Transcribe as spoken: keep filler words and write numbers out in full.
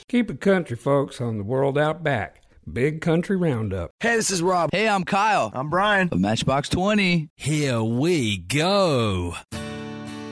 Keep it country, folks, on the World Out Back. Big Country Roundup. Hey, this is Rob. Hey, I'm Kyle. I'm Brian. Of Matchbox twenty. Here we go.